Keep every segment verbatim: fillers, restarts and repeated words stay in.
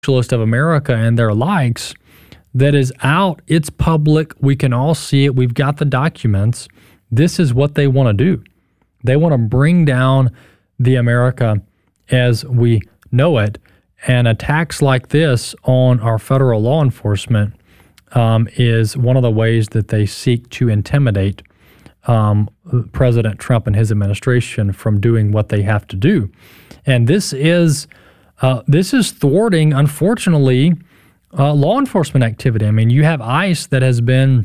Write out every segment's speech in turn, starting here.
Socialist of America and their likes that is out. It's public. We can all see it. We've got the documents. This is what they want to do. They want to bring down the America as we know it. And attacks like this on our federal law enforcement um, is one of the ways that they seek to intimidate um, President Trump and his administration from doing what they have to do. And this is uh, this is thwarting, unfortunately, uh, law enforcement activity. I mean, you have ICE that has been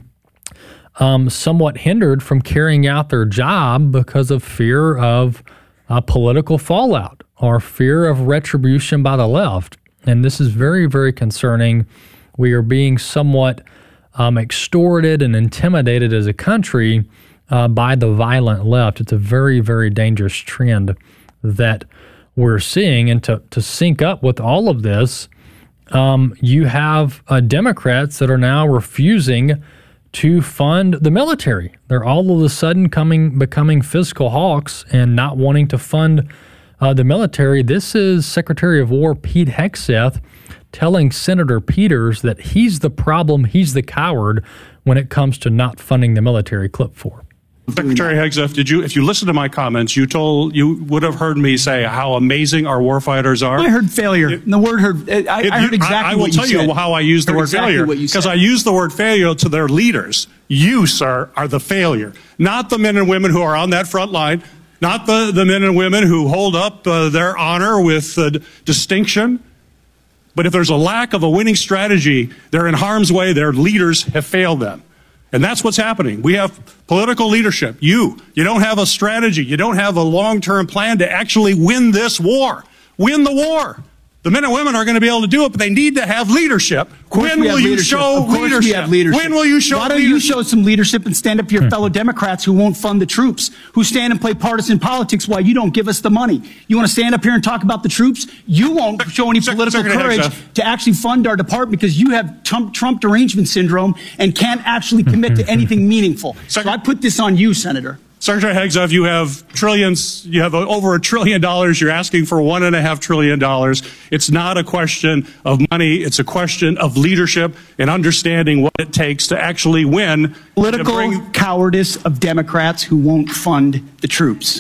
um, somewhat hindered from carrying out their job because of fear of uh, political fallout or fear of retribution by the left. And this is very, very concerning. We are being somewhat um, extorted and intimidated as a country uh, by the violent left. It's a very, very dangerous trend that we're seeing. And to, to sync up with all of this, um, you have uh, Democrats that are now refusing to fund the military. They're all of a sudden coming, becoming fiscal hawks and not wanting to fund uh, the military. This is Secretary of War Pete Hegseth telling Senator Peters that he's the problem, he's the coward when it comes to not funding the military. Clip four. Secretary Hegseth, did you, if you listen to my comments, you told you would have heard me say how amazing our warfighters are. I heard failure. It, the word heard. I, it, I heard exactly. I, I will what tell you, you how I use the word exactly failure because I use the word failure to their leaders. You, sir, are the failure, not the men and women who are on that front line, not the the men and women who hold up uh, their honor with uh, distinction. But if there's a lack of a winning strategy, they're in harm's way. Their leaders have failed them. And that's what's happening. We have political leadership. You, you don't have a strategy. You don't have a long-term plan to actually win this war. Win the war. The men and women are going to be able to do it, but they need to have leadership. When will you show leadership? We have leadership? When will you show leadership? Why don't you show some leadership and stand up to your fellow Democrats who won't fund the troops, who stand and play partisan politics while you don't give us the money? You want to stand up here and talk about the troops? You won't show any political courage to actually fund our department because you have Trump, Trump derangement syndrome and can't actually commit to anything meaningful. So I put this on you, Senator. Secretary Hegseth, you have trillions, you have over a trillion dollars. You're asking for one and a half trillion dollars. It's not a question of money. It's a question of leadership and understanding what it takes to actually win. Political bring- cowardice of Democrats who won't fund the troops.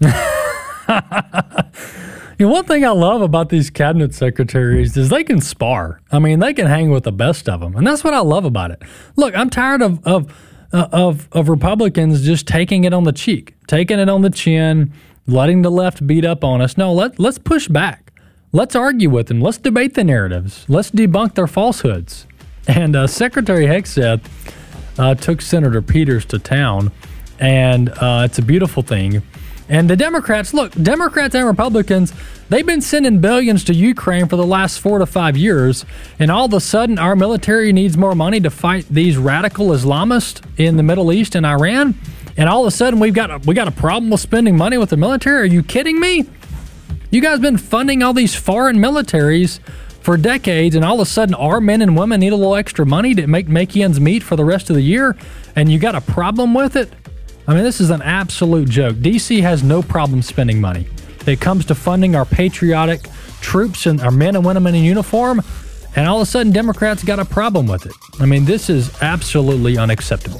You know, one thing I love about these cabinet secretaries is they can spar. I mean, they can hang with the best of them. And that's what I love about it. Look, I'm tired of, of Uh, of of Republicans just taking it on the cheek, taking it on the chin, letting the left beat up on us. No, let, let's push back. Let's argue with them. Let's debate the narratives. Let's debunk their falsehoods. And uh, Secretary Hegseth uh, took Senator Peters to town, and uh, it's a beautiful thing. And the Democrats, look, Democrats and Republicans, they've been sending billions to Ukraine for the last four to five years, and all of a sudden our military needs more money to fight these radical Islamists in the Middle East and Iran, and all of a sudden we've got a, we got a problem with spending money with the military? Are you kidding me? You guys have been funding all these foreign militaries for decades, and all of a sudden our men and women need a little extra money to make, make ends meet for the rest of the year, and you got a problem with it? I mean, this is an absolute joke. D C has no problem spending money. It comes to funding our patriotic troops and our men and women in uniform, and all of a sudden Democrats got a problem with it. I mean, this is absolutely unacceptable.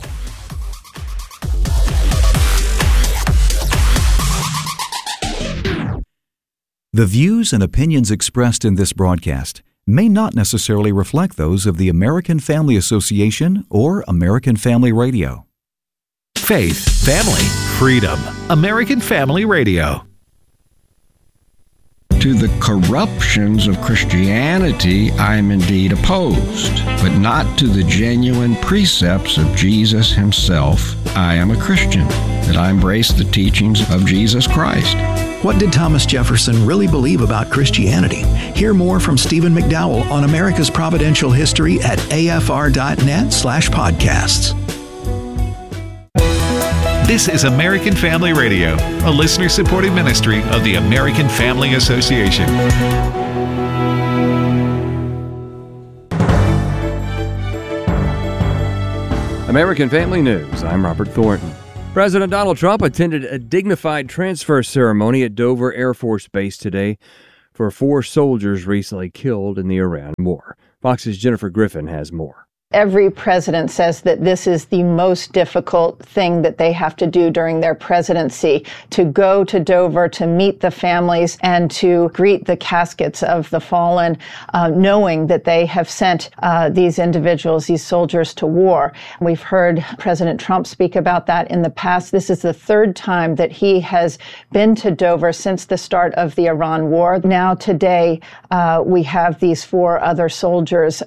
The views and opinions expressed in this broadcast may not necessarily reflect those of the American Family Association or American Family Radio. Faith, family, freedom. American Family Radio. To the corruptions of Christianity, I am indeed opposed, but not to the genuine precepts of Jesus himself. I am a Christian, that I embrace the teachings of Jesus Christ. What did Thomas Jefferson really believe about Christianity? Hear more from Stephen McDowell on America's Providential History at afr.net slash podcasts. This is American Family Radio, a listener-supported ministry of the American Family Association. American Family News, I'm Robert Thornton. President Donald Trump attended a dignified transfer ceremony at Dover Air Force Base today. for four soldiers recently killed in the Iran war. Fox's Jennifer Griffin has more. Every president says that this is the most difficult thing that they have to do during their presidency, to go to Dover, to meet the families, and to greet the caskets of the fallen, uh, knowing that they have sent uh, these individuals, these soldiers, to war. We've heard President Trump speak about that in the past. This is the third time that he has been to Dover since the start of the Iran war. Now today, uh, we have these four other soldiers.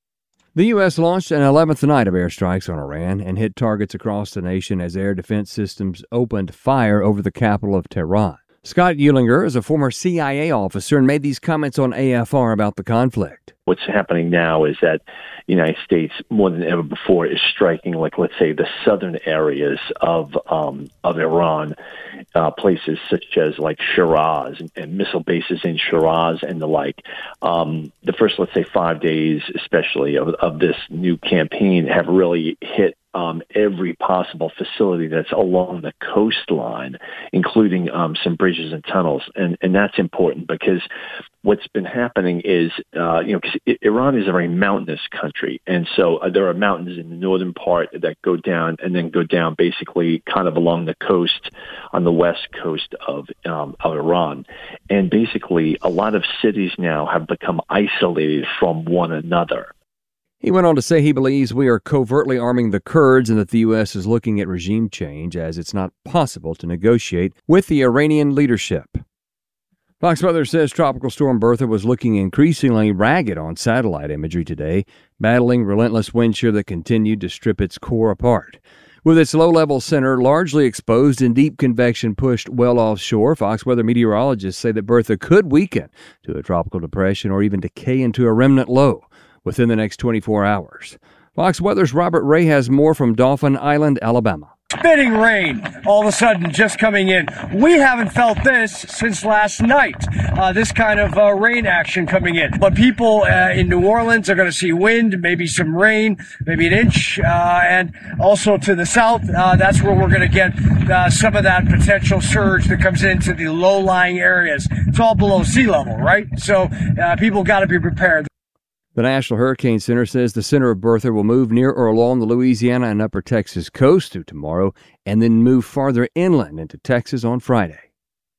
The U S launched an eleventh night of airstrikes on Iran and hit targets across the nation as air defense systems opened fire over the capital of Tehran. Scott Eulinger is a former C I A officer and made these comments on A F R about the conflict. What's happening now is that the United States, more than ever before, is striking, like, let's say, the southern areas of um, of Iran, uh, places such as, like, Shiraz and, and missile bases in Shiraz and the like. Um, the first, let's say, five days, especially, of, of this new campaign have really hit Um, every possible facility that's along the coastline, including um, some bridges and tunnels. And, and that's important because what's been happening is, uh, you know, because Iran is a very mountainous country. And so uh, there are mountains in the northern part that go down and then go down basically kind of along the coast on the west coast of, um, of Iran. And basically a lot of cities now have become isolated from one another. He went on to say he believes we are covertly arming the Kurds and that the U S is looking at regime change as it's not possible to negotiate with the Iranian leadership. Fox Weather says Tropical Storm Bertha was looking increasingly ragged on satellite imagery today, battling relentless wind shear that continued to strip its core apart. With its low-level center largely exposed and deep convection pushed well offshore, Fox Weather meteorologists say that Bertha could weaken to a tropical depression or even decay into a remnant low within the next twenty-four hours. Fox Weather's Robert Ray has more from Dauphin Island, Alabama. Spitting rain, all of a sudden just coming in. We haven't felt this since last night, uh, this kind of uh, rain action coming in. But people uh, in New Orleans are going to see wind, maybe some rain, maybe an inch. Uh, and also to the south, uh, that's where we're going to get uh, some of that potential surge that comes into the low-lying areas. It's all below sea level, right? So uh, people got to be prepared. The National Hurricane Center says the center of Bertha will move near or along the Louisiana and upper Texas coast through tomorrow and then move farther inland into Texas on Friday.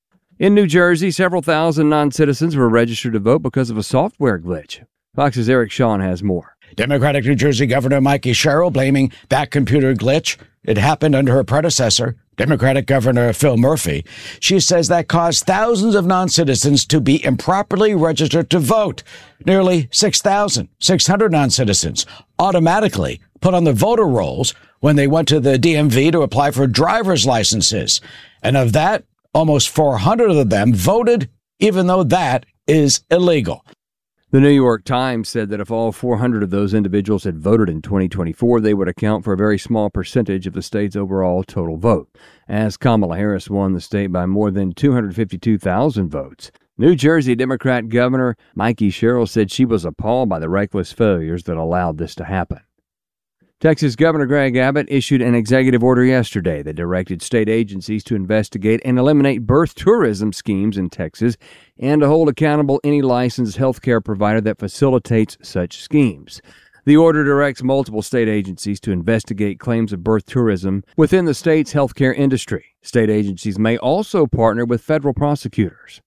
In New Jersey, several thousand non-citizens were registered to vote because of a software glitch. Fox's Eric Shawn has more. Democratic New Jersey Governor Mikey Sherrill blaming that computer glitch. It happened under her predecessor, Democratic Governor Phil Murphy. She says that caused thousands of non-citizens to be improperly registered to vote. Nearly six thousand six hundred non-citizens automatically put on the voter rolls when they went to the D M V to apply for driver's licenses. And of that, almost four hundred of them voted, even though that is illegal. The New York Times said that if all four hundred of those individuals had voted in twenty twenty-four, they would account for a very small percentage of the state's overall total vote, as Kamala Harris won the state by more than two hundred fifty-two thousand votes. New Jersey Democrat Governor Mikey Sherrill said she was appalled by the reckless failures that allowed this to happen. Texas Governor Greg Abbott issued an executive order yesterday that directed state agencies to investigate and eliminate birth tourism schemes in Texas and to hold accountable any licensed healthcare provider that facilitates such schemes. The order directs multiple state agencies to investigate claims of birth tourism within the state's healthcare industry. State agencies may also partner with federal prosecutors.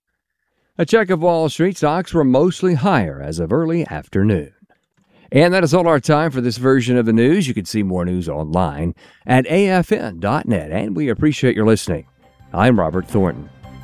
A check of Wall Street stocks were mostly higher as of early afternoon. And that is all our time for this version of the news. You can see more news online at A F N dot net, and we appreciate your listening. I'm Robert Thornton.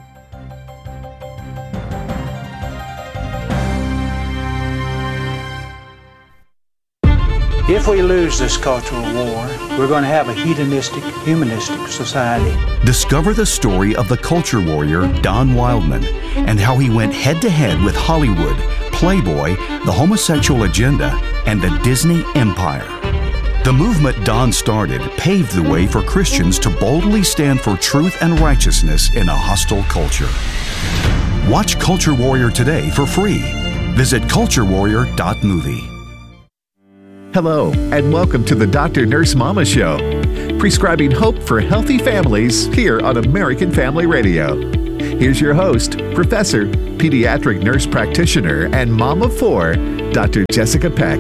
If we lose this cultural war, we're going to have a hedonistic, humanistic society. Discover the story of the culture warrior Don Wildman and how he went head-to-head with Hollywood, Playboy, the homosexual agenda, and the Disney empire. The movement Don started paved the way for Christians to boldly stand for truth and righteousness in a hostile culture. Watch Culture Warrior today for free. Visit culture warrior dot movie. Hello, and welcome to the Doctor Nurse Mama Show, prescribing hope for healthy families here on American Family Radio. Here's your host, Professor, Pediatric Nurse Practitioner, and Mom of Four, Doctor Jessica Peck.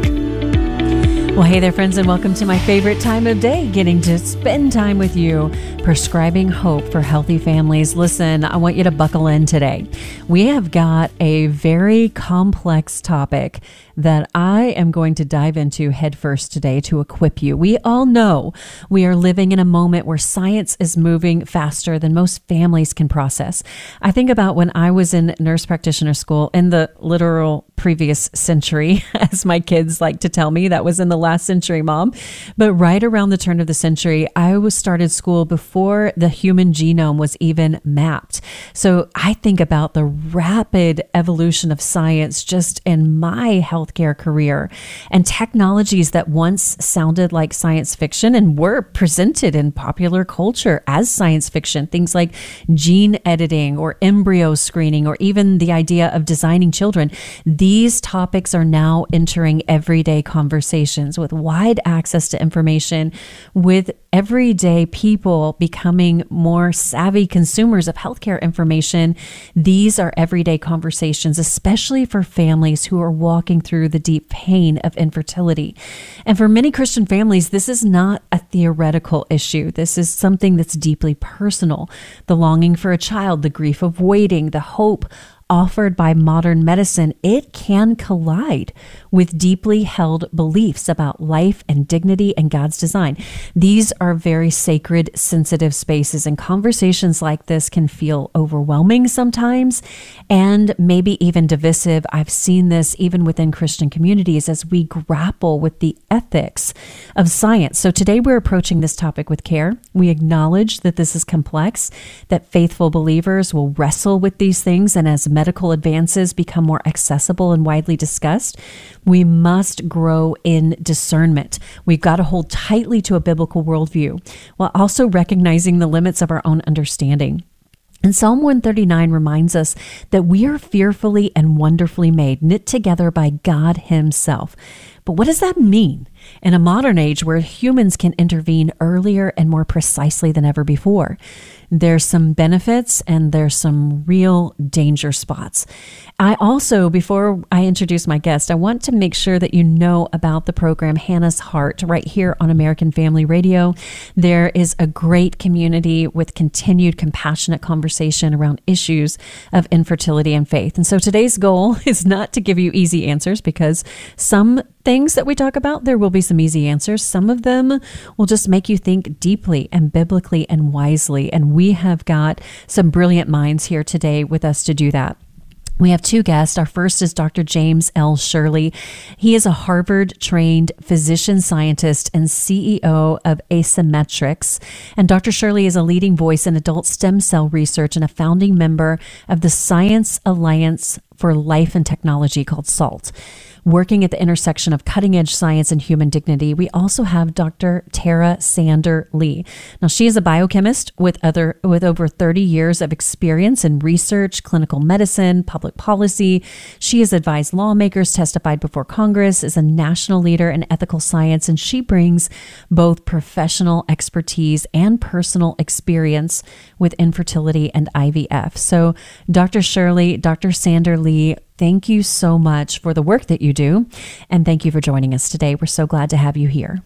Well, hey there, friends, and welcome to my favorite time of day, getting to spend time with you, prescribing hope for healthy families. Listen, I want you to buckle in today. We have got a very complex topic that I am going to dive into headfirst today to equip you. We all know we are living in a moment where science is moving faster than most families can process. I think about when I was in nurse practitioner school in the literal previous century, as my kids like to tell me, that was in the last century, Mom. But right around the turn of the century, I was started school before the human genome was even mapped. So I think about the rapid evolution of science just in my healthcare career, and technologies that once sounded like science fiction and were presented in popular culture as science fiction. Things like gene editing or embryo screening, or even the idea of designing children. These topics are now entering everyday conversations with wide access to information, with everyday people becoming more savvy consumers of healthcare information. These are everyday conversations, especially for families who are walking through the deep pain of infertility. And for many Christian families, this is not a theoretical issue. This is something that's deeply personal. The longing for a child, the grief of waiting, the hope offered by modern medicine, it can collide with deeply held beliefs about life and dignity and God's design. These are very sacred, sensitive spaces, and conversations like this can feel overwhelming sometimes and maybe even divisive. I've seen this even within Christian communities as we grapple with the ethics of science. So today we're approaching this topic with care. We acknowledge that this is complex, that faithful believers will wrestle with these things, and as medical advances become more accessible and widely discussed, we must grow in discernment. We've got to hold tightly to a biblical worldview while also recognizing the limits of our own understanding. And Psalm one thirty-nine reminds us that we are fearfully and wonderfully made, knit together by God Himself. But what does that mean in a modern age where humans can intervene earlier and more precisely than ever before? There's some benefits and there's some real danger spots. I also, before I introduce my guest, I want to make sure that you know about the program Hannah's Heart right here on American Family Radio. There is a great community with continued compassionate conversation around issues of infertility and faith. And so today's goal is not to give you easy answers, because some things that we talk about, there will be some easy answers. Some of them will just make you think deeply and biblically and wisely. And we have got some brilliant minds here today with us to do that. We have two guests. Our first is Doctor James L. Shirley. He is a Harvard-trained physician scientist and C E O of Asymmetrics. And Doctor Shirley is a leading voice in adult stem cell research and a founding member of the Science Alliance for Life and Technology, called SALT. Working at the intersection of cutting-edge science and human dignity, we also have Doctor Tara Sander Lee. Now, she is a biochemist with other with over thirty years of experience in research, clinical medicine, public policy. She has advised lawmakers, testified before Congress, is a national leader in ethical science, and she brings both professional expertise and personal experience with infertility and I V F. So, Doctor Shirley, Doctor Sander Lee, thank you so much for the work that you do, and thank you for joining us today. We're so glad to have you here.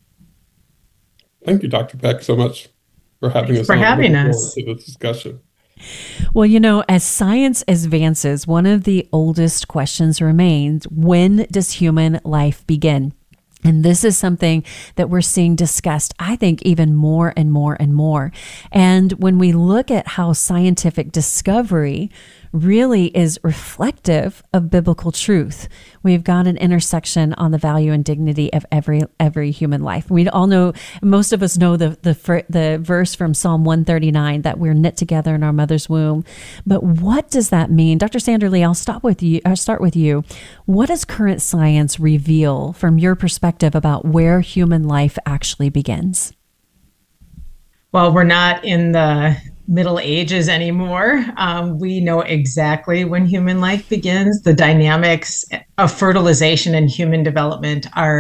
Thank you, Doctor Peck, so much for having Thanks us for on. having us. To this discussion. Well, you know, as science advances, one of the oldest questions remains: when does human life begin? And this is something that we're seeing discussed, I think, even more and more and more. And when we look at how scientific discovery really is reflective of biblical truth, we've got an intersection on the value and dignity of every every human life. We all know, most of us know the the the verse from Psalm one thirty-nine, that we're knit together in our mother's womb. But what does that mean? Doctor Sander Lee, I'll stop with you. I'll start with you. What does current science reveal from your perspective about where human life actually begins? Well, we're not in the Middle Ages anymore. Um, we know exactly when human life begins. The dynamics of fertilization and human development are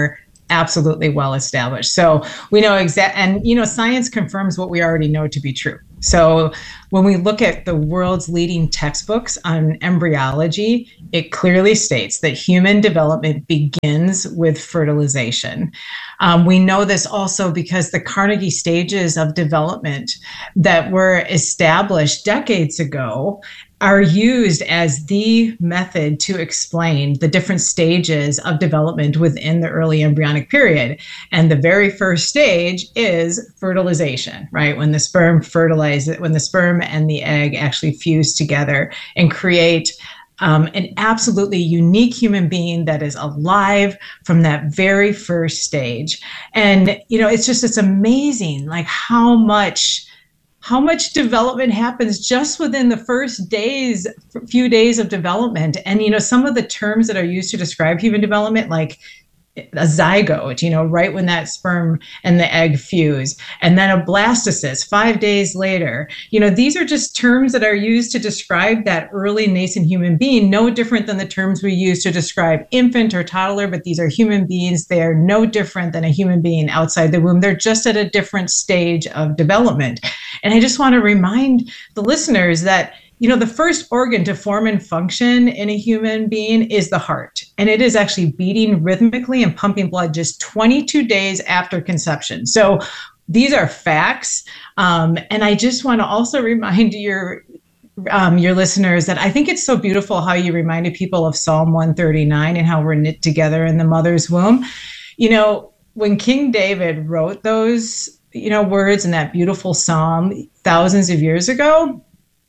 absolutely well established. So we know exact, and you know, science confirms what we already know to be true. So when we look at the world's leading textbooks on embryology, it clearly states that human development begins with fertilization. Um, we know this also because the Carnegie stages of development that were established decades ago are used as the method to explain the different stages of development within the early embryonic period. And the very first stage is fertilization, right? When the sperm fertilizes, when the sperm and the egg actually fuse together and create um, an absolutely unique human being that is alive from that very first stage. And, you know, it's just, it's amazing, like how much how much development happens just within the first days, few days of development. And, you know, some of the terms that are used to describe human development, like a zygote, you know, right when that sperm and the egg fuse, and then a blastocyst five days later, you know, these are just terms that are used to describe that early nascent human being, no different than the terms we use to describe infant or toddler, but these are human beings. They are no different than a human being outside the womb. They're just at a different stage of development. And I just want to remind the listeners that, you know, the first organ to form and function in a human being is the heart. And it is actually beating rhythmically and pumping blood just twenty-two days after conception. So these are facts. Um, and I just want to also remind your um, your listeners that I think it's so beautiful how you reminded people of Psalm one thirty-nine and how we're knit together in the mother's womb. You know, when King David wrote those, you know, words in that beautiful psalm thousands of years ago,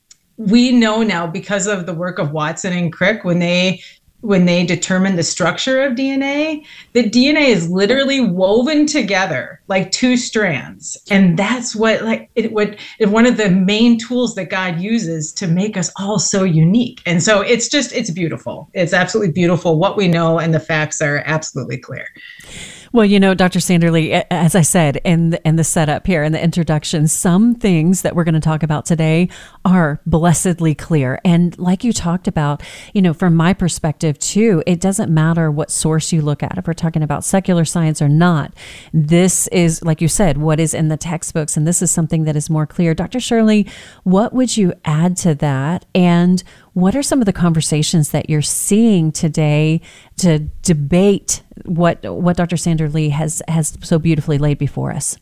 we know now because of the work of Watson and Crick, when they when they determine the structure of D N A, the D N A is literally woven together like two strands. And that's what like it would one of the main tools that God uses to make us all so unique. And so it's just, it's beautiful. It's absolutely beautiful what we know, and the facts are absolutely clear. Well, you know, Doctor Sanderly, as I said in the, in the setup here, in the introduction, some things that we're going to talk about today are blessedly clear. And like you talked about, you know, from my perspective too, it doesn't matter what source you look at, if we're talking about secular science or not. This is, like you said, what is in the textbooks, and this is something that is more clear. Doctor Shirley, what would you add to that? And what are some of the conversations that you're seeing today to debate what what Doctor Sanderly has has so beautifully laid before us?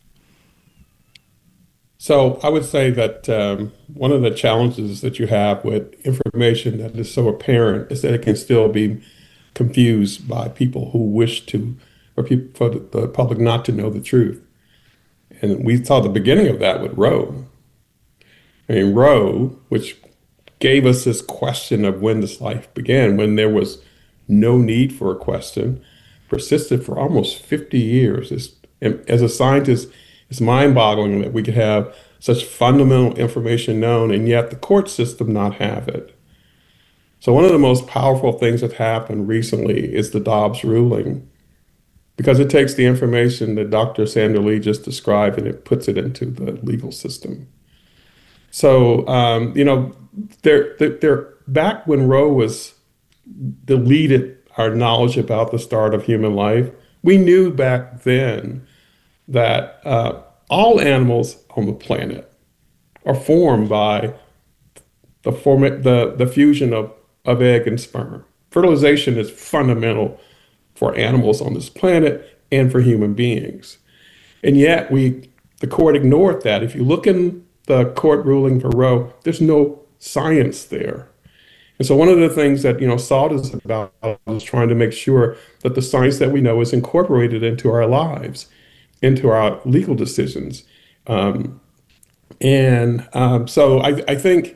So I would say that um, one of the challenges that you have with information that is so apparent is that it can still be confused by people who wish to, or people, for the public not to know the truth. And we saw the beginning of that with Roe. I mean, Roe, which gave us this question of when this life began, when there was no need for a question, persisted for almost fifty years. It's, as a scientist, it's mind-boggling that we could have such fundamental information known and yet the court system not have it. So one of the most powerful things that happened recently is the Dobbs ruling, because it takes the information that Doctor Sanderly just described and it puts it into the legal system. So, um, you know, they're, they're, back when Roe was deleted our knowledge about the start of human life, we knew back then that uh, all animals on the planet are formed by the, form- the, the fusion of, of egg and sperm. Fertilization is fundamental for animals on this planet and for human beings. And yet we, the court ignored that. If you look in the court ruling for Roe, there's no science there. And so one of the things that, you know, SALT is about is trying to make sure that the science that we know is incorporated into our lives, into our legal decisions. Um, and um, so I, I think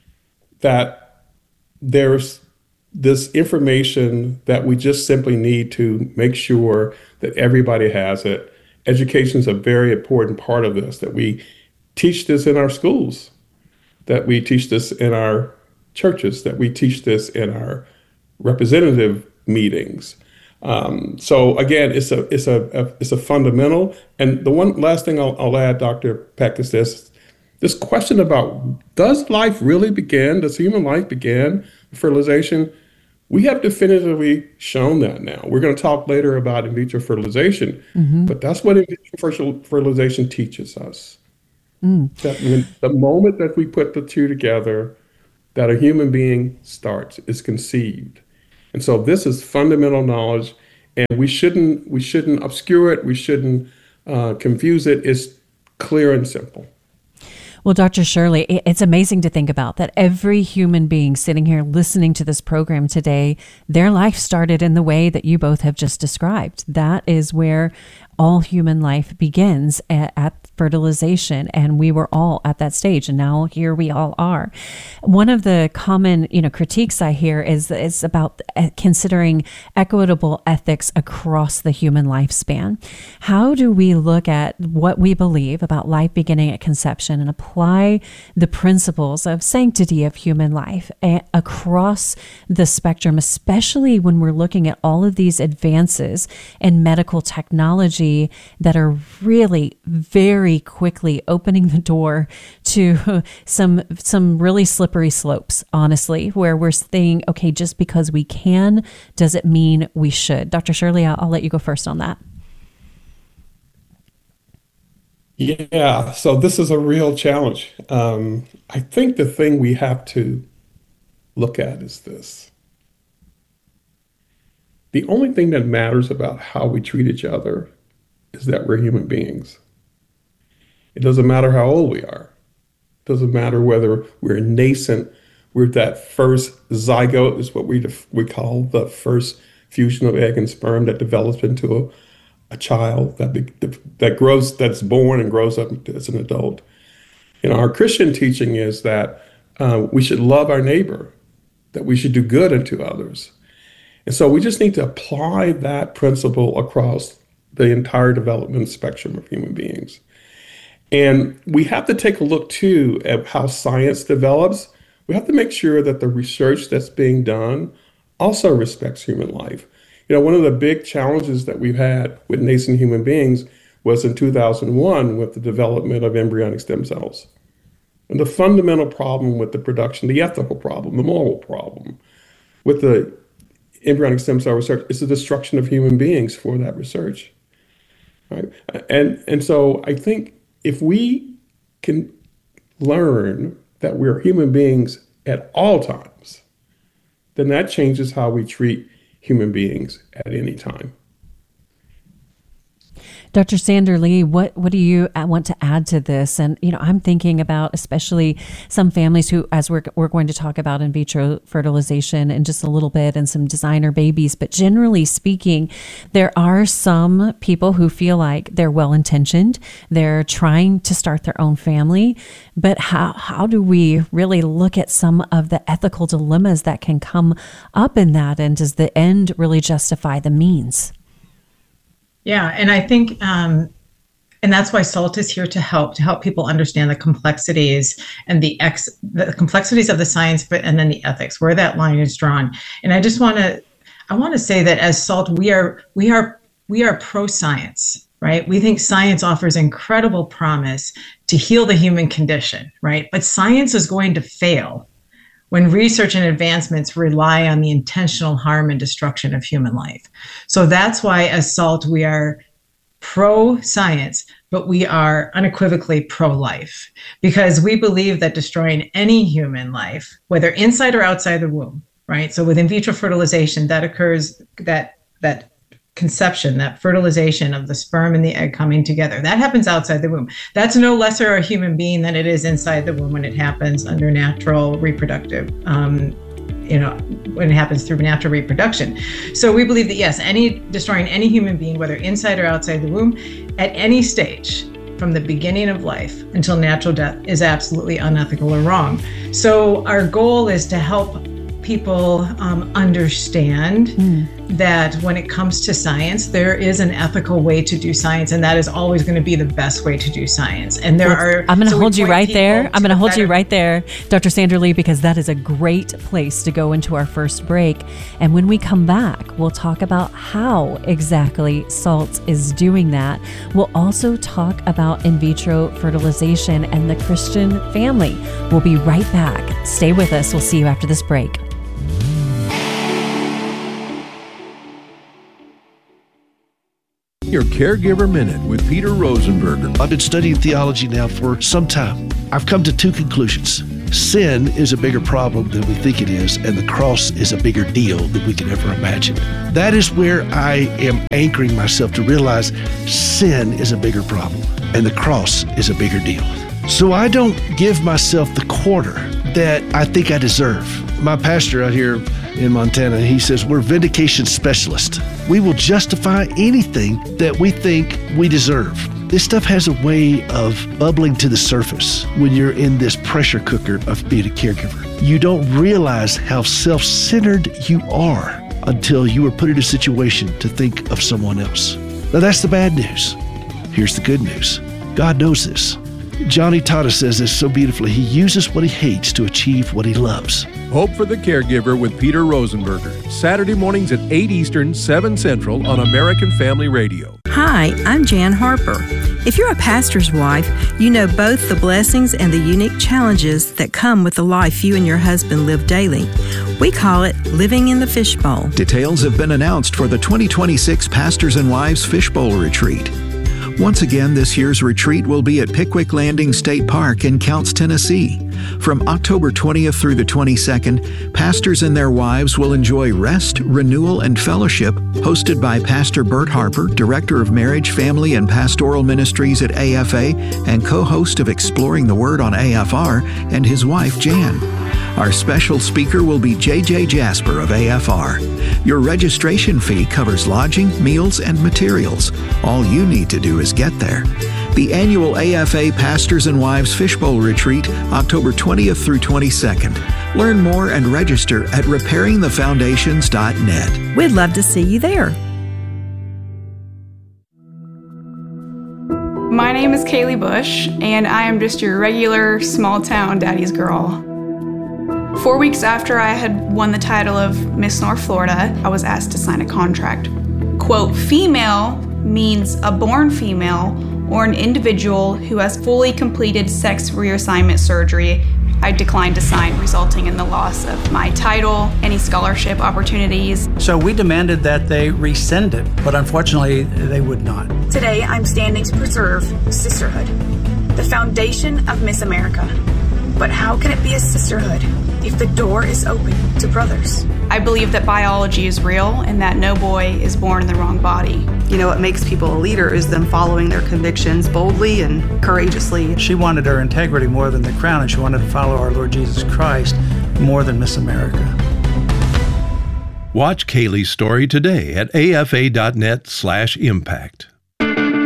that there's this information that we just simply need to make sure that everybody has it. Education is a very important part of this, that we teach this in our schools, that we teach this in our churches, that we teach this in our representative meetings. Um, so again, it's a it's a, a it's a fundamental. And the one last thing I'll, I'll add, Doctor Peck, is this this question about, does life really begin? Does human life begin with fertilization? We have definitively shown that now. We're going to talk later about in vitro fertilization, mm-hmm. but that's what in vitro fertilization teaches us. Mm. That when, the moment that we put the two together, that a human being starts, is conceived. And so this is fundamental knowledge, and we shouldn't we shouldn't obscure it. We shouldn't uh, confuse it. It's clear and simple. Well, Doctor Shirley, it's amazing to think about that every human being sitting here listening to this program today, their life started in the way that you both have just described. That is where all human life begins, at, at fertilization, and we were all at that stage, and now here we all are. One of the common, you know, critiques I hear is is about considering equitable ethics across the human lifespan. How do we look at what we believe about life beginning at conception and apply the principles of sanctity of human life a- across the spectrum, especially when we're looking at all of these advances in medical technology that are really very quickly opening the door to some some really slippery slopes, honestly, where we're saying, okay, just because we can, does it mean we should? Doctor Shirley, I'll, I'll let you go first on that. Yeah, so this is a real challenge. Um, I think the thing we have to look at is this. The only thing that matters about how we treat each other is that we're human beings. It doesn't matter how old we are. It doesn't matter whether we're nascent. We're that first zygote, is what we def- we call the first fusion of egg and sperm that develops into a, a child that be, that grows, that's born and grows up as an adult. You know, our Christian teaching is that uh, we should love our neighbor, that we should do good unto others. And so we just need to apply that principle across the entire development spectrum of human beings. And we have to take a look, too, at how science develops. We have to make sure that the research that's being done also respects human life. You know, one of the big challenges that we've had with nascent human beings was in two thousand one with the development of embryonic stem cells. And the fundamental problem with the production, the ethical problem, the moral problem with the embryonic stem cell research is the destruction of human beings for that research. Right? And and so I think if we can learn that we're human beings at all times, then that changes how we treat human beings at any time. Doctor Sandra Lee, what, what do you want to add to this? And, you know, I'm thinking about especially some families who, as we're, we're going to talk about in vitro fertilization in just a little bit, and some designer babies, but generally speaking, there are some people who feel like they're well-intentioned, they're trying to start their own family, but how, how do we really look at some of the ethical dilemmas that can come up in that? And does the end really justify the means? Yeah, and I think, um, and that's why SALT is here to help, to help people understand the complexities and the ex, the complexities of the science, but and then the ethics, where that line is drawn. And I just want to, I want to say that as SALT, we are, we are, we are pro-science, right? We think science offers incredible promise to heal the human condition, right? But science is going to fail when research and advancements rely on the intentional harm and destruction of human life. So that's why as SALT, we are pro-science, but we are unequivocally pro-life, because we believe that destroying any human life, whether inside or outside the womb, right? So with in vitro fertilization, that occurs, that that conception, that fertilization of the sperm and the egg coming together, that happens outside the womb. That's no lesser a human being than it is inside the womb when it happens under natural reproductive, um, you know, when it happens through natural reproduction. So we believe that, yes, any destroying any human being, whether inside or outside the womb, at any stage, from the beginning of life until natural death, is absolutely unethical or wrong. So our goal is to help people um, understand mm. that when it comes to science, there is an ethical way to do science, and that is always going to be the best way to do science. And there well, are. I'm going to so hold you right there. I'm going to hold better. you right there, Doctor Sandra Lee, because that is a great place to go into our first break. And when we come back, we'll talk about how exactly SALT is doing that. We'll also talk about in vitro fertilization and the Christian family. We'll be right back. Stay with us. We'll see you after this break. Your Caregiver Minute with Peter Rosenberger. I've been studying theology now for some time. I've come to two conclusions. Sin is a bigger problem than we think it is, and the cross is a bigger deal than we can ever imagine. That is where I am anchoring myself to realize sin is a bigger problem, and the cross is a bigger deal. So I don't give myself the quarter that I think I deserve. My pastor out here in Montana, he says, we're vindication specialists. We will justify anything that we think we deserve. This stuff has a way of bubbling to the surface when you're in this pressure cooker of being a caregiver. You don't realize how self-centered you are until you are put in a situation to think of someone else. Now that's the bad news. Here's the good news. God knows this. Johnny Tata says this so beautifully. He uses what he hates to achieve what he loves. Hope for the Caregiver with Peter Rosenberger. Saturday mornings at eight Eastern, seven Central on American Family Radio. Hi, I'm Jan Harper. If you're a pastor's wife, you know both the blessings and the unique challenges that come with the life you and your husband live daily. We call it living in the fishbowl. Details have been announced for the twenty twenty-six Pastors and Wives Fishbowl Retreat. Once again, this year's retreat will be at Pickwick Landing State Park in Counce, Tennessee. From October twentieth through the twenty-second, pastors and their wives will enjoy rest, renewal, and fellowship, hosted by Pastor Bert Harper, Director of Marriage, Family, and Pastoral Ministries at A F A and co-host of Exploring the Word on A F R, and his wife, Jan. Our special speaker will be J J Jasper of A F R. Your registration fee covers lodging, meals, and materials. All you need to do is get there. The annual A F A Pastors and Wives Fishbowl Retreat, October twentieth through twenty-second. Learn more and register at repairing the foundations dot net. We'd love to see you there. My name is Kaylee Bush, and I am just your regular small-town daddy's girl. Four weeks after I had won the title of Miss North Florida, I was asked to sign a contract. Quote, female means a born female or an individual who has fully completed sex reassignment surgery. I declined to sign, resulting in the loss of my title, any scholarship opportunities. So we demanded that they rescind it, but unfortunately they would not. Today, I'm standing to preserve sisterhood, the foundation of Miss America. But how can it be a sisterhood if the door is open to brothers? I believe that biology is real and that no boy is born in the wrong body. You know, what makes people a leader is them following their convictions boldly and courageously. She wanted her integrity more than the crown, and she wanted to follow our Lord Jesus Christ more than Miss America. Watch Kaylee's story today at afa.net slash impact.